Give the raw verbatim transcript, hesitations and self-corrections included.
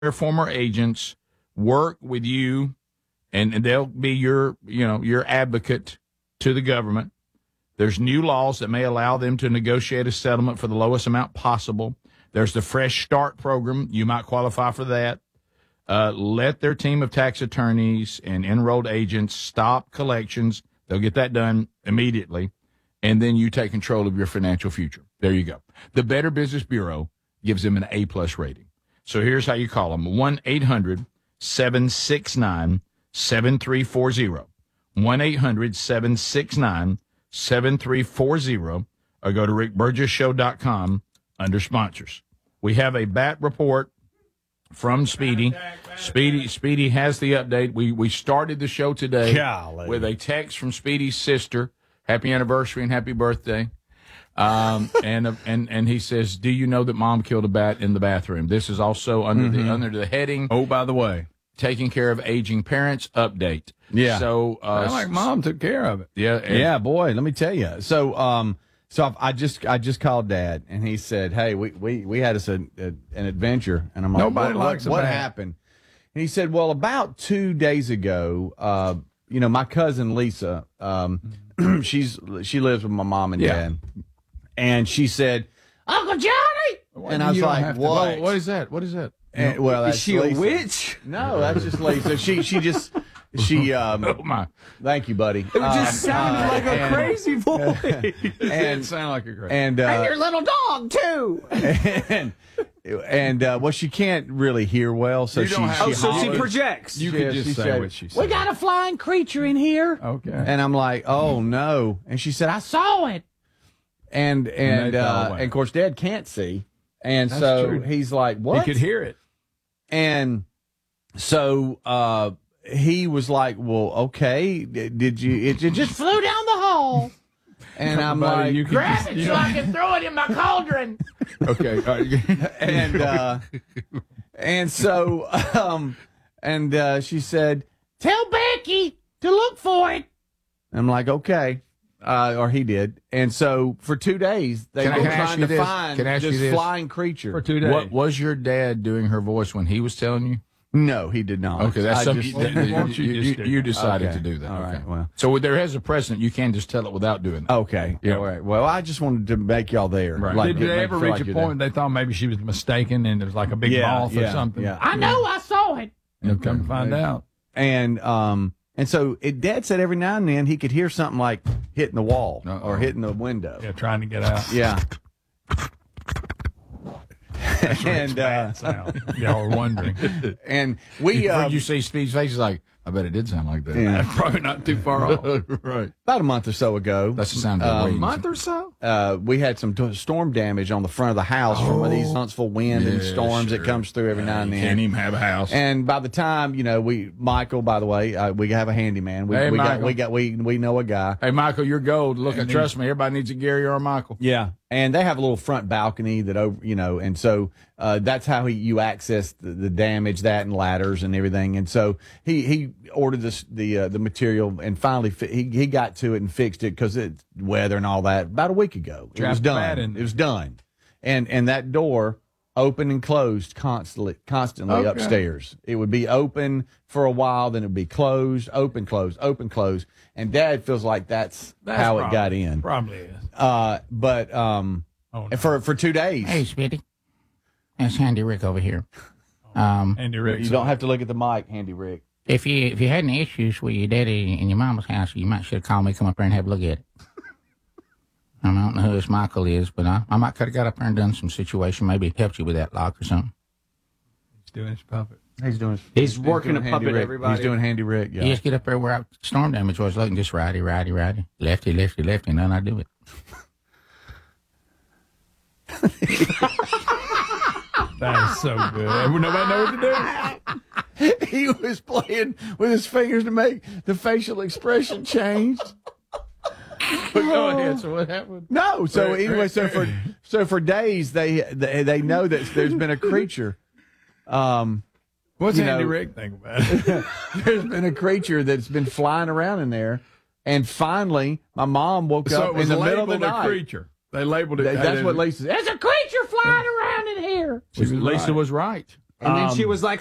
their former agents work with you, and, and they'll be your, you know, your advocate to the government. There's new laws that may allow them to negotiate a settlement for the lowest amount possible. There's the Fresh Start program. You might qualify for that. Uh, let their team of tax attorneys and enrolled agents stop collections. They'll get that done immediately. And then you take control of your financial future. There you go. The Better Business Bureau gives them an A-plus rating. So here's how you call them. one eight hundred seven six nine seven three four zero. one eight hundred seven six nine seven three four zero. Or go to rick burgess show dot com under sponsors. We have a bat report from Speedy. Speedy Speedy has the update. We we started the show today Golly. with a text from Speedy's sister. Happy anniversary and happy birthday. Um, and uh, and and he says, "Do you know that Mom killed a bat in the bathroom?" This is also under mm-hmm. the under the heading. Oh, by the way, taking care of aging parents update. Yeah. So uh, like Mom took care of it. Yeah. And, yeah, boy. Let me tell you. So um. So I, I just I just called Dad, and he said, "Hey, we we, we had us a, a, an adventure," and I'm like, Nobody "What, likes what, a what bat." happened?" And he said, "Well, about two days ago, uh, you know, my cousin Lisa, um, she's she lives with my mom and Yeah. dad, and she said, Uncle Johnny," and I was You don't like, have to- "What?" Well, what is that? What is that? And, well, Is that's she a Lisa. witch? No, that's just Lisa. She she just she um. Oh my! Thank you, buddy. It just sounded like a crazy voice. And It sounded like a crazy. and uh, your little dog too. and and uh, well, she can't really hear well, so You she don't have- she Oh, so she hollers. projects. You Yeah, could just she say said, what she said. "We got a flying creature in here," Okay. and I'm like, "Oh no!" And she said, "I saw it," and and they fell uh, away. and of course, Dad can't see, and That's so true. he's like, He "What?" could hear it. And so uh, he was like, "Well, okay, d- did you? It, it just flew down the hall." And I'm Buddy, like, you can "Grab just- it you so don't- I can throw it in my cauldron." Okay. All right. and uh, and so um, and uh, she said, "Tell Becky to look for it." I'm like, "Okay," uh, or he did. And so for two days they Can I- were can I ask trying you to this? find Can I ask you this this? flying creature. For two days. What was your dad doing her voice when he was telling you? No, he did not. Okay, that's I something just- you, you, Why don't you you, just do you that? decided Okay. to do that. All right, Okay. well. So there has a precedent. You can't just tell it without doing that. Okay. Yeah. All right. Well, I just wanted to make y'all there. Right. Like, Did make they you ever feel reach like a you're point they thought maybe she was mistaken and it was like a big there. Yeah, moth yeah, or something? Yeah. I know. I saw it. You'll come to find out. And um and so it, Dad said every now and then he could hear something like hitting the wall Uh-oh. or hitting the window. Yeah, trying to get out. Yeah. and uh, Sound. Y'all were wondering. and we You, uh, you see Speed's face, he's like, I bet it did sound like that. Yeah. Probably not too far off. Right. about a month or so ago, That's the sound of Um, the wings. month or so? uh, we had some t- storm damage on the front of the house from these Huntsville wind and Yeah, storms sure. that comes through every now and You then. can't even have a house. And by the time, you know, we Michael, by the way, uh, we have a handyman. We, Hey, we got Michael. we got we we know a guy. Hey, Michael, you're gold. Look, And trust me, everybody needs a Gary or a Michael. Yeah, and they have a little front balcony that over, you know, and so uh, that's how he, you access the, the damage, that and ladders and everything. And so he he ordered this the uh, the material and finally fi- he he got to it and fixed it because it's weather and all that about a week ago. It was Trapped the bat done. in It was done, and and that door opened and closed constantly constantly Okay. upstairs. It would be open for a while, then it would be closed, open, closed, open, closed. And Dad feels like that's, That's how it probably- got in. Probably is. Uh, but um, Oh, no. for for two days. Hey, Speedy. It's Handy Rick over here. Um, Andy Rick. You don't have to look at the mic, Handy Rick. if you if you had any issues with your daddy and your mama's house, you might should have called me, come up there and have a look at it. I don't know who this Michael is, but I, I might could have got up there and done some situation, maybe helped you with that lock or something. He's doing his puppet. He's doing. He's working doing a Handy puppet, Rick. everybody. He's doing Handy Rick. Yeah. You just get up there where I, storm damage was, looking just righty, righty, righty, lefty, lefty, lefty, and then I do it. That is so good. Nobody know what to do. He was playing with his fingers to make the facial expression change. But go ahead. So what happened? No, so anyway, so for so for days they they, they know that there's been a creature. Um, What's You Andy know- Rick think about it? there's been a creature that's been flying around in there, and finally, my mom woke so up it was in the middle of the labeled a night. creature. They labeled it. That- That's as- what Lisa said. There's a creature flying around in here. She was Lisa right. was right. And then she Um, was like,